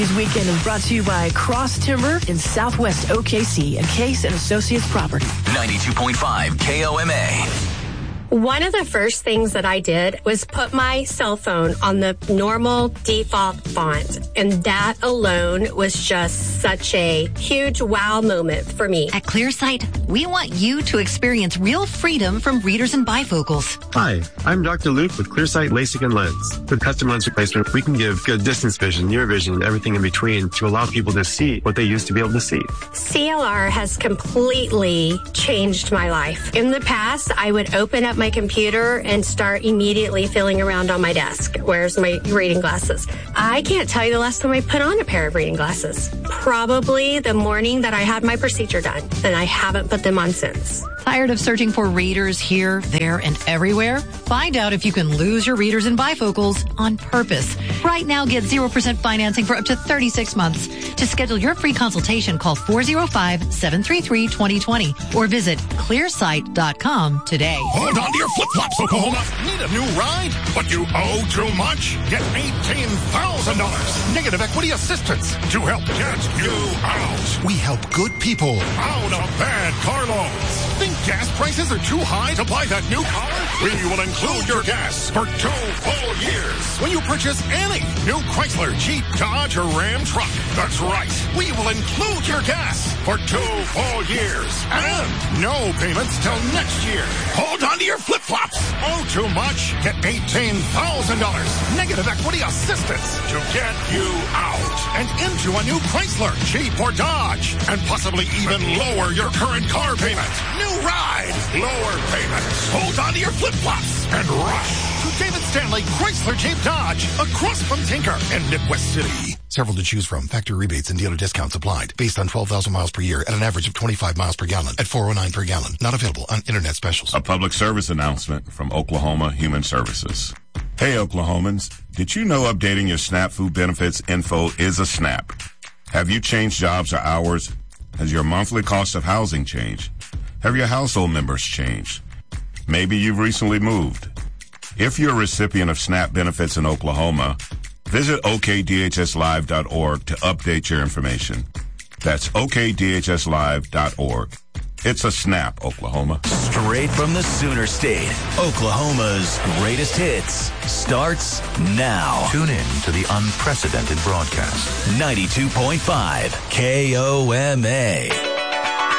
This weekend is brought to you by Cross Timber in Southwest OKC and Case and Associates Property. 92.5 KOMA. One of the first things that I did was put my cell phone on the normal default font, and that alone was just such a huge wow moment for me. At ClearSight, we want you to experience real freedom from readers and bifocals. Hi, I'm Dr. Luke with ClearSight LASIK and Lens. With custom lens replacement, we can give good distance vision, near vision, and everything in between to allow people to see what they used to be able to see. CLR has completely changed my life. In the past, I would open up my computer and start immediately feeling around on my desk. Where's my reading glasses? I can't tell you the last time I put on a pair of reading glasses. Probably the morning that I had my procedure done, and I haven't put them on since. Tired of searching for readers here, there, and everywhere? Find out if you can lose your readers and bifocals on purpose. Right now, get 0% financing for up to 36 months. To schedule your free consultation, call 405-733-2020 or visit clearsight.com today. Hold on to your flip-flops, Oklahoma. Need a new ride? But you owe too much? Get $18,000 negative equity assistance to help get you out. We help good people out of bad car loans. Think gas prices are too high to buy that new car? We will include your gas for 2 full years when you purchase any new Chrysler, Jeep, Dodge, or Ram truck. That's right. We will include your gas for 2 full years and no payments till next year. Hold on to your flip-flops. Owe too much? Get $18,000 negative equity assistance to get you out and into a new Chrysler, Jeep, or Dodge, and possibly even lower your current car payment. New ride, lower payments. Hold on to your flip-flops and rush to David Stanley Chrysler Jeep Dodge across from Tinker in Midwest City. Several to choose from. Factory rebates and dealer discounts applied. Based on 12,000 miles per year at an average of 25 miles per gallon at $4.09 per gallon. Not available on internet specials. A public service announcement from Oklahoma Human Services. Hey, Oklahomans. Did you know updating your SNAP food benefits info is a snap? Have you changed jobs or hours? Has your monthly cost of housing changed? Have your household members changed? Maybe you've recently moved. If you're a recipient of SNAP benefits in Oklahoma, visit okdhslive.org to update your information. That's okdhslive.org. It's a snap, Oklahoma. Straight from the Sooner State, Oklahoma's greatest hits starts now. Tune in to the unprecedented broadcast. 92.5 KOMA.